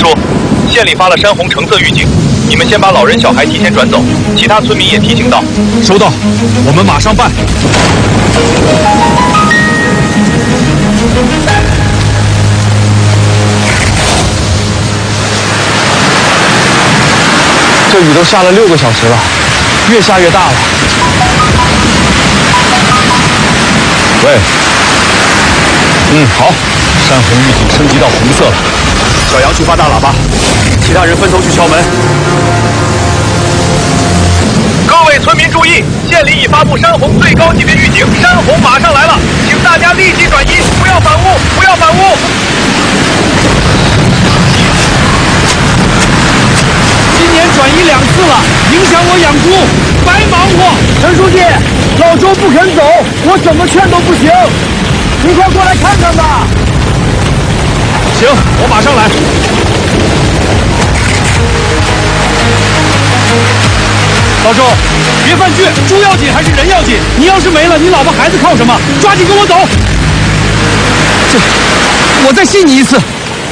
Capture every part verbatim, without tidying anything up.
书，县里发了山洪橙色预警，你们先把老人小孩提前转走，其他村民也提醒到。 收到，我们马上办。这雨都下了六个小时了，越下越大了。喂，嗯，好，山洪预警升级到红色了。小杨去发大喇叭，其他人分头去敲门。 各位村民注意，县里已发布山洪最高级别预警，山洪马上来了，请大家立即转移，不要反屋，不要反屋。 今年转移两次了，影响我养猪，白忙活。陈书记，老周不肯走，我怎么劝都不行，你快过来看看吧。行，我马上来。老周，别犯倔，猪要紧还是人要紧？你要是没了，你老婆孩子靠什么？抓紧跟我走。这，我再信你一次。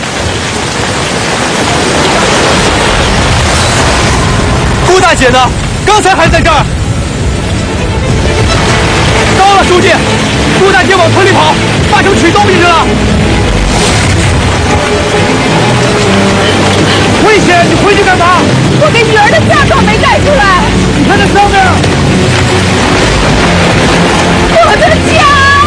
顾大姐呢？刚才还在这儿。高了，书记，顾大姐往村里跑，八成取东西去了。